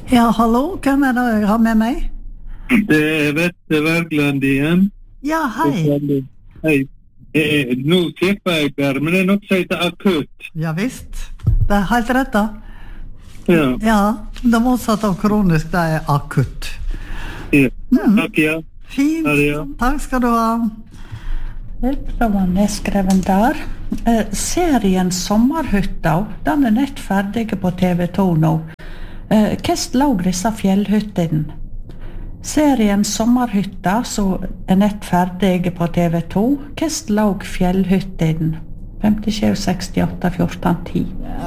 Ja, hallo, hvem det jeg har med meg? Det Vette Wergeland igjen. Ja, hei. Hei. Nå slipper jeg der, men det noe som heter akutt. Ja visst, det helt rett da. Ja. Ja, det motsatte av kronisk, det akutt. Ja. Takk, ja. Fint, Ha det, ja. takk skal du ha. Det var nedskreven der. Serien Sommerhytta, den nett ferdig på TV2 nå. Hvordan lå disse fjellhyttene? Serien Sommerhytta, som nett ferdig på TV2, hvordan lå fjellhyttene? 57, 68, 14, 10.